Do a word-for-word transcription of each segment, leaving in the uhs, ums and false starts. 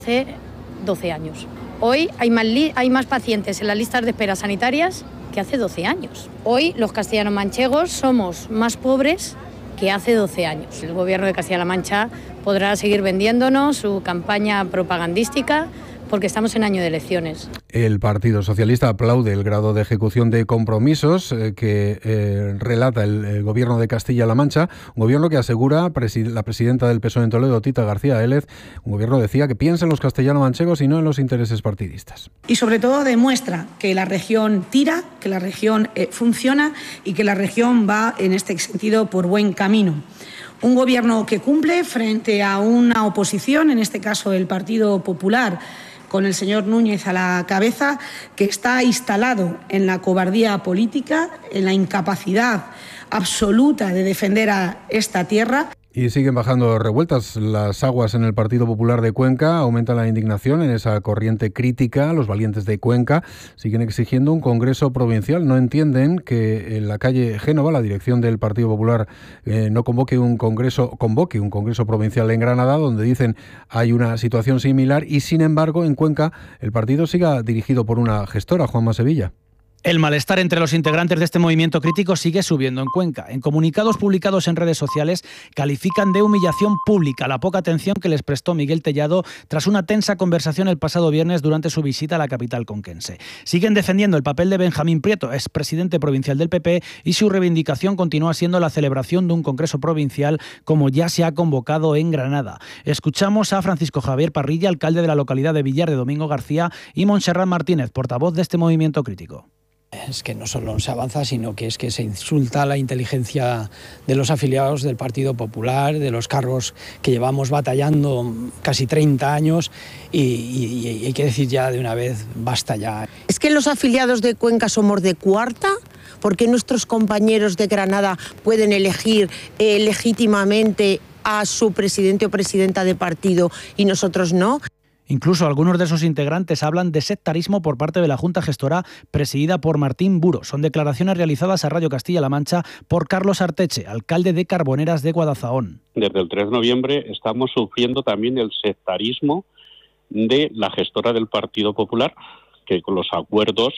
Hace doce años. Hoy hay más, li- hay más pacientes en las listas de espera sanitarias que hace doce años. Hoy los castellano-manchegos somos más pobres que hace doce años. El gobierno de Castilla-La Mancha podrá seguir vendiéndonos su campaña propagandística porque estamos en año de elecciones. El Partido Socialista aplaude el grado de ejecución de compromisos eh, que eh, relata el, el Gobierno de Castilla-La Mancha, un gobierno que asegura presi- la presidenta del P S O E en Toledo, Tita García Élez, un gobierno, decía, que piensa en los castellano-manchegos y no en los intereses partidistas. Y sobre todo demuestra que la región tira, que la región eh, funciona y que la región va en este sentido por buen camino. Un gobierno que cumple frente a una oposición, en este caso el Partido Popular, con el señor Núñez a la cabeza, que está instalado en la cobardía política, en la incapacidad absoluta de defender a esta tierra. Y siguen bajando revueltas las aguas en el Partido Popular de Cuenca, aumenta la indignación en esa corriente crítica. Los valientes de Cuenca siguen exigiendo un congreso provincial. No entienden que en la calle Génova la dirección del Partido Popular eh, no convoque un congreso, convoque un congreso provincial en Granada, donde dicen hay una situación similar, y sin embargo en Cuenca el partido siga dirigido por una gestora, Juanma Sevilla. El malestar entre los integrantes de este movimiento crítico sigue subiendo en Cuenca. En comunicados publicados en redes sociales califican de humillación pública la poca atención que les prestó Miguel Tellado tras una tensa conversación el pasado viernes durante su visita a la capital conquense. Siguen defendiendo el papel de Benjamín Prieto, expresidente provincial del P P, y su reivindicación continúa siendo la celebración de un congreso provincial como ya se ha convocado en Granada. Escuchamos a Francisco Javier Parrilla, alcalde de la localidad de Villar de Domingo García, y Montserrat Martínez, portavoz de este movimiento crítico. Es que no solo se avanza, sino que es que se insulta la inteligencia de los afiliados del Partido Popular, de los cargos que llevamos batallando casi treinta años y, y, y hay que decir ya de una vez, basta ya. ¿Es que los afiliados de Cuenca somos de cuarta? ¿Por qué nuestros compañeros de Granada pueden elegir eh, legítimamente a su presidente o presidenta de partido y nosotros no? Incluso algunos de sus integrantes hablan de sectarismo por parte de la Junta Gestora presidida por Martín Buro. Son declaraciones realizadas a Radio Castilla-La Mancha por Carlos Arteche, alcalde de Carboneras de Guadalzahón. Desde el tres de noviembre estamos sufriendo también el sectarismo de la gestora del Partido Popular, que con los acuerdos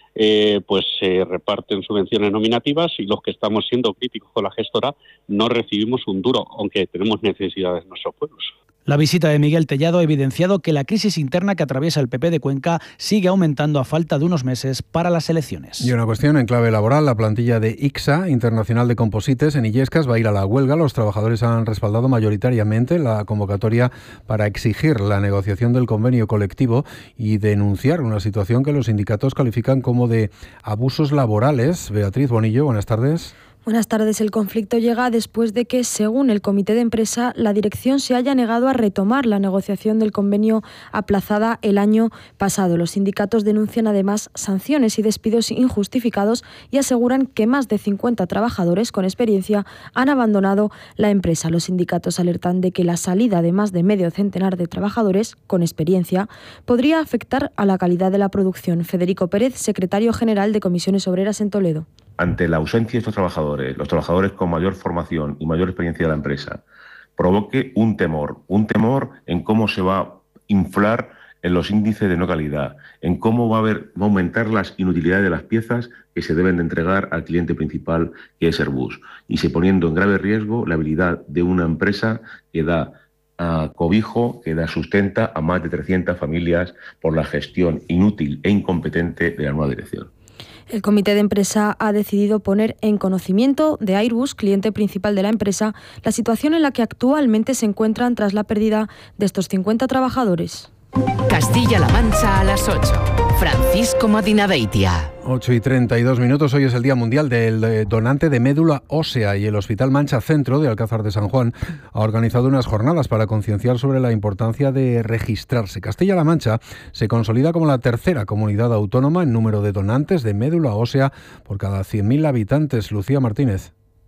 eh, pues se reparten subvenciones nominativas, y los que estamos siendo críticos con la gestora no recibimos un duro, aunque tenemos necesidades en nuestros pueblos. La visita de Miguel Tellado ha evidenciado que la crisis interna que atraviesa el P P de Cuenca sigue aumentando a falta de unos meses para las elecciones. Y una cuestión en clave laboral: la plantilla de I C S A, Internacional de Composites, en Illescas, va a ir a la huelga. Los trabajadores han respaldado mayoritariamente la convocatoria para exigir la negociación del convenio colectivo y denunciar una situación que los sindicatos califican como de abusos laborales. Beatriz Bonillo, buenas tardes. Buenas tardes. El conflicto llega después de que, según el comité de empresa, la dirección se haya negado a retomar la negociación del convenio aplazada el año pasado. Los sindicatos denuncian además sanciones y despidos injustificados y aseguran que más de cincuenta trabajadores con experiencia han abandonado la empresa. Los sindicatos alertan de que la salida de más de medio centenar de trabajadores con experiencia podría afectar a la calidad de la producción. Federico Pérez, secretario general de Comisiones Obreras en Toledo. Ante la ausencia de estos trabajadores, los trabajadores con mayor formación y mayor experiencia de la empresa, provoque un temor, un temor en cómo se va a inflar en los índices de no calidad, en cómo va a, haber, va a aumentar las inutilidades de las piezas que se deben de entregar al cliente principal, que es Airbus, y se poniendo en grave riesgo la habilidad de una empresa que da uh, cobijo, que da sustenta a más de trescientas familias por la gestión inútil e incompetente de la nueva dirección. El comité de empresa ha decidido poner en conocimiento de Airbus, cliente principal de la empresa, la situación en la que actualmente se encuentran tras la pérdida de estos cincuenta trabajadores. Castilla-La Mancha a las ocho. Francisco Madinabeitia. ocho y treinta y dos minutos. Hoy es el Día Mundial del Donante de Médula Ósea y el Hospital Mancha Centro de Alcázar de San Juan ha organizado unas jornadas para concienciar sobre la importancia de registrarse. Castilla-La Mancha se consolida como la tercera comunidad autónoma en número de donantes de médula ósea por cada cien mil habitantes. Lucía Martínez.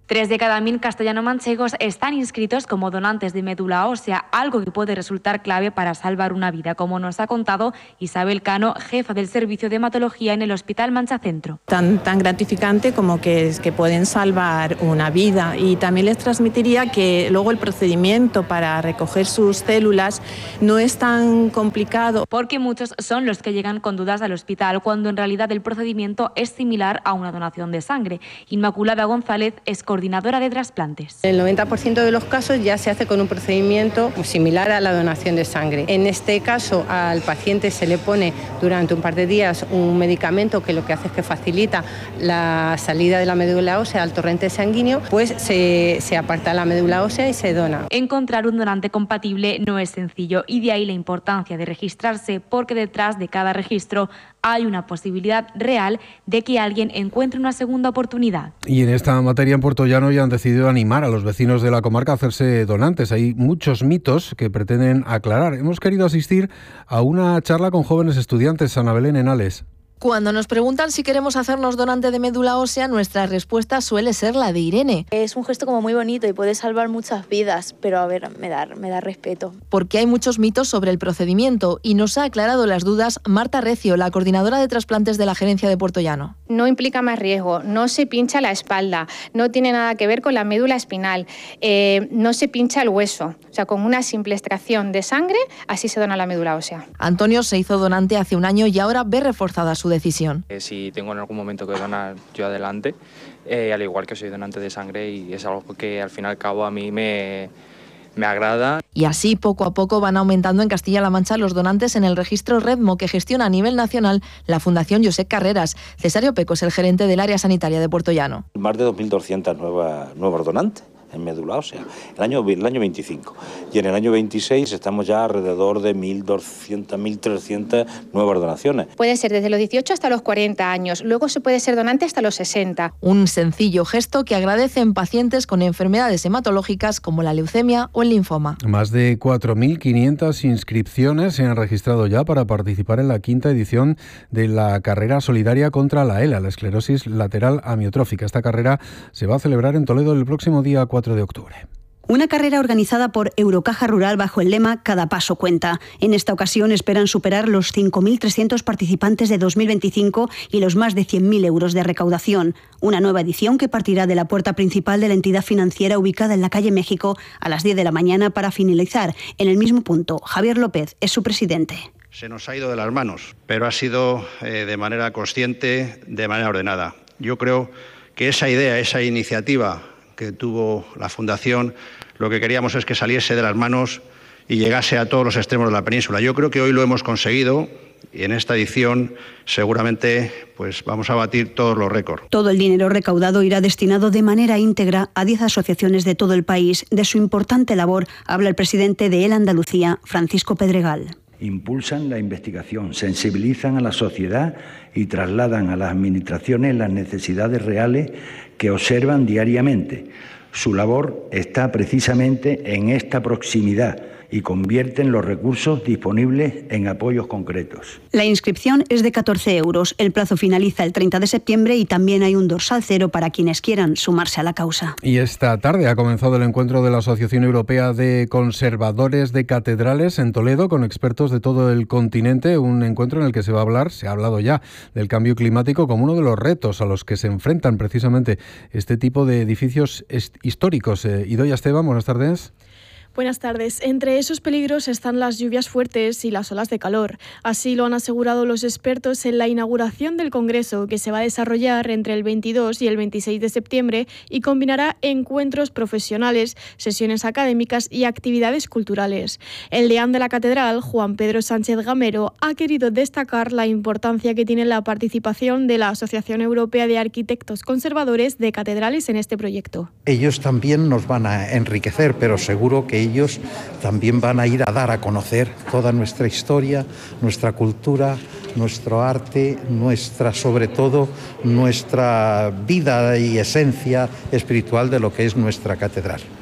Tres de cada mil castellano-manchegos están inscritos como donantes de médula ósea, algo que puede resultar clave para salvar una vida, como nos ha contado Isabel Cano, jefa del servicio de hematología en el Hospital Mancha Centro. Tan, tan gratificante como que, es, que pueden salvar una vida, y también les transmitiría que luego el procedimiento para recoger sus células no es tan complicado. Porque muchos son los que llegan con dudas al hospital, cuando en realidad el procedimiento es similar a una donación de sangre. Inmaculada González es coordinadora de trasplantes. El noventa por ciento de los casos ya se hace con un procedimiento similar a la donación de sangre. En este caso, al paciente se le pone durante un par de días un medicamento que lo que hace es que facilita la salida de la médula ósea al torrente sanguíneo, pues se, se aparta la médula ósea y se dona. Encontrar un donante compatible no es sencillo, y de ahí la importancia de registrarse, porque detrás de cada registro hay una posibilidad real de que alguien encuentre una segunda oportunidad. Y en esta materia en Puertollano ya han decidido animar a los vecinos de la comarca a hacerse donantes. Hay muchos mitos que pretenden aclarar. Hemos querido asistir a una charla con jóvenes estudiantes. Ana Belén Henales. Cuando nos preguntan si queremos hacernos donante de médula ósea, nuestra respuesta suele ser la de Irene. Es un gesto como muy bonito y puede salvar muchas vidas, pero a ver, me da, me da respeto. Porque hay muchos mitos sobre el procedimiento, y nos ha aclarado las dudas Marta Recio, la coordinadora de trasplantes de la gerencia de Puertollano. No implica más riesgo, no se pincha la espalda, no tiene nada que ver con la médula espinal, eh, no se pincha el hueso. O sea, con una simple extracción de sangre, así se dona la médula ósea. Antonio se hizo donante hace un año y ahora ve reforzada su decisión. Eh, si tengo en algún momento que donar yo adelante, eh, al igual que soy donante de sangre, y es algo que al fin y al cabo a mí me, me agrada. Y así poco a poco van aumentando en Castilla-La Mancha los donantes en el registro Redmo, que gestiona a nivel nacional la Fundación Josep Carreras. Cesario Peco es el gerente del área sanitaria de Puertollano. Más de dos mil doscientos nuevas, nuevos donantes en médula ósea, el año, el año veinticinco. Y en el año veintiséis estamos ya alrededor de mil doscientas, mil trescientas nuevas donaciones. Puede ser desde los dieciocho hasta los cuarenta años, luego se puede ser donante hasta los sesenta. Un sencillo gesto que agradecen pacientes con enfermedades hematológicas como la leucemia o el linfoma. Más de cuatro mil quinientas inscripciones se han registrado ya para participar en la quinta edición de la carrera solidaria contra la ELA, la esclerosis lateral amiotrófica. Esta carrera se va a celebrar en Toledo el próximo día cuatro de octubre. Una carrera organizada por Eurocaja Rural bajo el lema Cada paso cuenta. En esta ocasión esperan superar los cinco mil trescientos participantes de dos mil veinticinco y los más de cien mil euros de recaudación. Una nueva edición que partirá de la puerta principal de la entidad financiera ubicada en la calle México a las diez de la mañana para finalizar en el mismo punto. Javier López es su presidente. Se nos ha ido de las manos, pero ha sido eh, de manera consciente, de manera ordenada. Yo creo que esa idea, esa iniciativa que tuvo la Fundación, lo que queríamos es que saliese de las manos y llegase a todos los extremos de la península. Yo creo que hoy lo hemos conseguido, y en esta edición seguramente pues vamos a batir todos los récords. Todo el dinero recaudado irá destinado de manera íntegra a diez asociaciones de todo el país. De su importante labor habla el presidente de ELA Andalucía, Francisco Pedregal. Impulsan la investigación, sensibilizan a la sociedad y trasladan a las administraciones las necesidades reales que observan diariamente. Su labor está precisamente en esta proximidad y convierten los recursos disponibles en apoyos concretos. La inscripción es de catorce euros. El plazo finaliza el treinta de septiembre y también hay un dorsal cero para quienes quieran sumarse a la causa. Y esta tarde ha comenzado el encuentro de la Asociación Europea de Conservadores de Catedrales en Toledo con expertos de todo el continente. Un encuentro en el que se va a hablar, se ha hablado ya, del cambio climático como uno de los retos a los que se enfrentan precisamente este tipo de edificios históricos. Eh, Idoia Esteban, buenas tardes. Buenas tardes. Entre esos peligros están las lluvias fuertes y las olas de calor. Así lo han asegurado los expertos en la inauguración del Congreso, que se va a desarrollar entre el veintidós y el veintiséis de septiembre y combinará encuentros profesionales, sesiones académicas y actividades culturales. El deán de la Catedral, Juan Pedro Sánchez Gamero, ha querido destacar la importancia que tiene la participación de la Asociación Europea de Arquitectos Conservadores de Catedrales en este proyecto. Ellos también nos van a enriquecer, pero seguro que ellos también van a ir a dar a conocer toda nuestra historia, nuestra cultura, nuestro arte, nuestra, sobre todo, nuestra vida y esencia espiritual de lo que es nuestra catedral.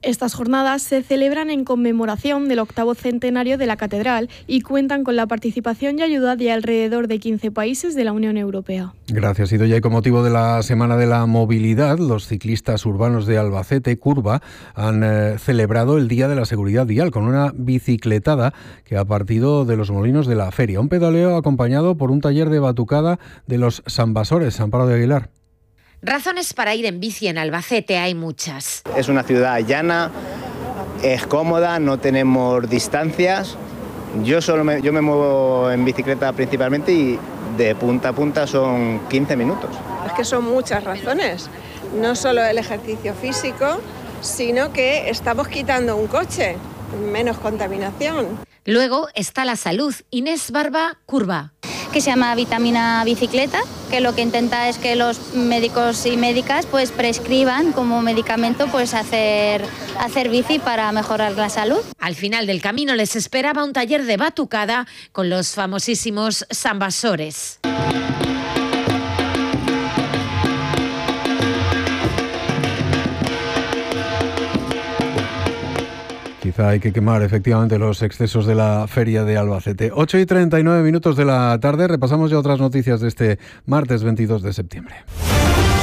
Estas jornadas se celebran en conmemoración del octavo centenario de la catedral y cuentan con la participación y ayuda de alrededor de quince países de la Unión Europea. Gracias, Idoia. Y con motivo de la Semana de la Movilidad, los ciclistas urbanos de Albacete, Curva, han eh, celebrado el Día de la Seguridad Vial con una bicicletada que ha partido de los molinos de la feria. Un pedaleo acompañado por un taller de batucada de los Sambasores. Amparo de Aguilar. Razones para ir en bici en Albacete hay muchas. Es una ciudad llana, es cómoda, no tenemos distancias. Yo solo me, yo me muevo en bicicleta principalmente y de punta a punta son quince minutos. Es que son muchas razones, no solo el ejercicio físico, sino que estamos quitando un coche, menos contaminación. Luego está la salud. Inés Barba, Curva. Que se llama vitamina bicicleta, que lo que intenta es que los médicos y médicas pues prescriban como medicamento pues hacer, hacer bici para mejorar la salud. Al final del camino les esperaba un taller de batucada con los famosísimos Sambasores. Quizá hay que quemar efectivamente los excesos de la feria de Albacete. ocho y treinta y nueve minutos de la tarde, repasamos ya otras noticias de este martes veintidós de septiembre.